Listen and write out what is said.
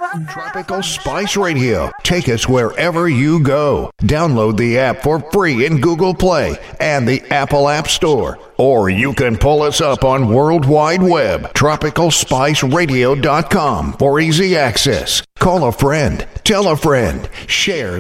Tropical Spice Radio. Take us wherever you go. Download the app for free in Google Play and the Apple App Store. Or you can pull us up on World Wide Web, tropicalspiceradio.com for easy access. Call a friend, tell a friend, share